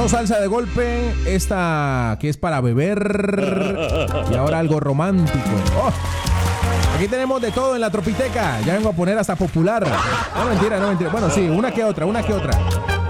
Salsa de golpe, esta que es para beber y ahora algo romántico. Oh, aquí tenemos de todo en la Tropiteca. Ya vengo a poner hasta popular. No mentira. Bueno, sí, una que otra.